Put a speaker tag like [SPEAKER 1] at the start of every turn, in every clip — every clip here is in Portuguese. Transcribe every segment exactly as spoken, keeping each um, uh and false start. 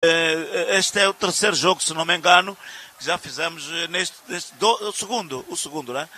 [SPEAKER 1] Este é o terceiro jogo, se não me engano, que já fizemos neste, neste do, o segundo, o segundo, né?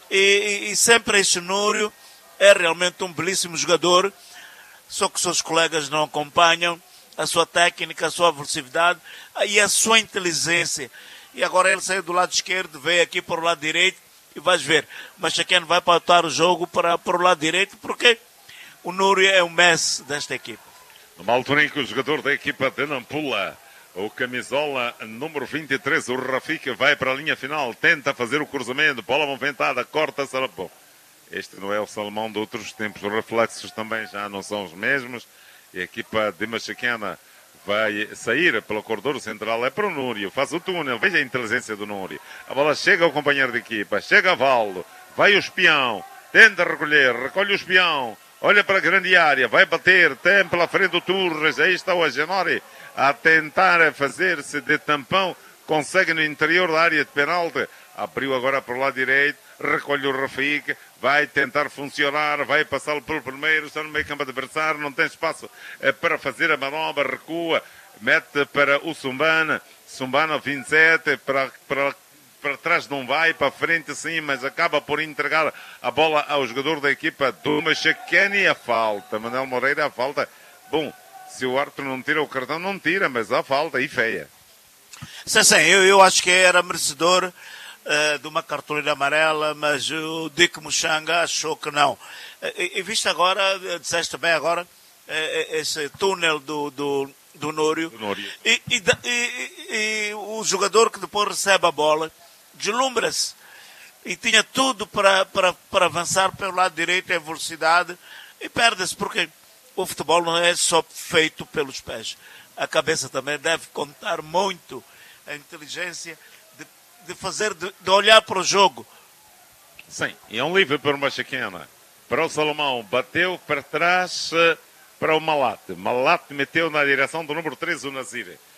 [SPEAKER 1] E, e sempre este Núrio é realmente um belíssimo jogador, só que os seus colegas não acompanham a sua técnica, a sua agressividade e a sua inteligência. E agora ele saiu do lado esquerdo, veio aqui para o lado direito e vais ver. Mas Chaqueno vai pautar o jogo para, para o lado direito porque o Núrio é o Messi desta equipa.
[SPEAKER 2] Numa altura em que o jogador da equipa de Nampula, o camisola número vinte e três, o Rafik, vai para a linha final, tenta fazer o cruzamento, bola movimentada, corta Salomão. Este não é o Salomão de outros tempos, os reflexos também já não são os mesmos. E a equipa de Machaquena vai sair pelo corredor central, é para o Núrio, faz o túnel, veja a inteligência do Núrio. A bola chega ao companheiro de equipa, chega a Valdo, vai o espião, tenta recolher, recolhe o espião. Olha para a grande área, vai bater, tem pela frente o Torres, aí está o Agenori a tentar fazer-se de tampão, consegue no interior da área de penalti, abriu agora para o lado direito, recolhe o Rafik, vai tentar funcionar, vai passá-lo pelo primeiro, está no meio campo adversário, não tem espaço para fazer a manobra, recua, mete para o Sumbana, Sumbana vinte e sete, para... para para trás não vai, para frente sim, mas acaba por entregar a bola ao jogador da equipa do Machaquena e a falta. Manuel Moreira, a falta. Bom, se o árbitro não tira o cartão, não tira, mas a falta e feia.
[SPEAKER 1] Sim, sim, eu, eu acho que era merecedor uh, de uma cartolina amarela, mas o Dick Muxanga achou que não. E, e viste agora, disseste bem agora, uh, esse túnel do, do, do Núrio.
[SPEAKER 2] Do Núrio.
[SPEAKER 1] E, e, e, e o jogador que depois recebe a bola deslumbra-se e tinha tudo para, para, para avançar pelo lado direito em velocidade e perde-se, porque o futebol não é só feito pelos pés. A cabeça também deve contar muito, a inteligência de, de fazer, de, de olhar para o jogo.
[SPEAKER 2] Sim, e é um livre para o Machaquena. Para o Salomão, bateu para trás para o Malate. Malate meteu na direção do número três, o Nazir.